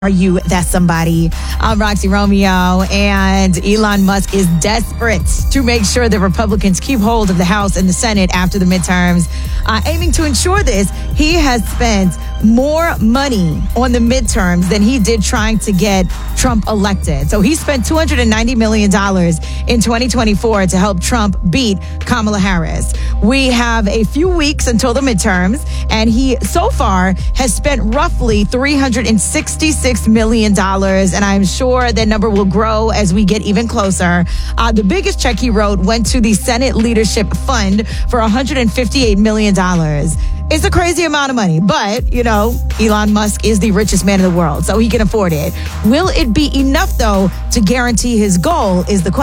Are you that somebody? I'm Roxy Romeo, and Elon Musk is desperate to make sure that Republicans keep hold of the House and the Senate after the midterms. Aiming to ensure this, he has spent more money on the midterms than he did trying to get Trump elected. So he spent $290 million in 2024 to help Trump beat Kamala Harris. We have a few weeks until the midterms, and he so far has spent roughly $366 million, and I'm sure that number will grow as we get even closer. The biggest check he wrote went to the Senate Leadership Fund for $158 million. It's a crazy amount of money, but, you know, Elon Musk is the richest man in the world, so he can afford it. Will it be enough, though, to guarantee his goal is the question.